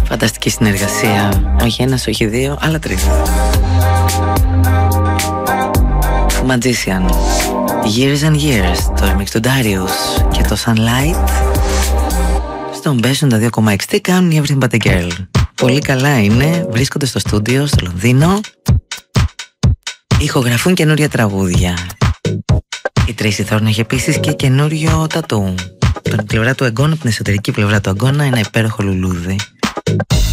Φανταστική συνεργασία. Όχι ένας, όχι δύο, αλλά τρεις. Magician, Years and Years, το remix του Darius και το Sunlight. Στον παίζουν τα 2,6. Τι κάνουν οι Everything But The Girl? Πολύ καλά είναι, βρίσκονται στο στούντιο στο Λονδίνο, ηχογραφούν καινούρια τραγούδια. Η Tracy Thorn έχει επίσης και καινούριο τατού. Από την πλευρά του εγγόνα, από την εσωτερική πλευρά του εγγόνα, ένα υπέροχο λουλούδι.